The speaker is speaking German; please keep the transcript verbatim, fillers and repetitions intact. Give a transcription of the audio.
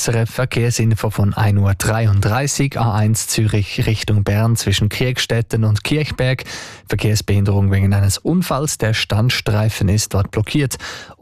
S R F Verkehrsinfo von ein Uhr dreiunddreißig, A eins Zürich Richtung Bern zwischen Kriegstetten und Kirchberg. Verkehrsbehinderung wegen eines Unfalls. Der Standstreifen ist dort blockiert.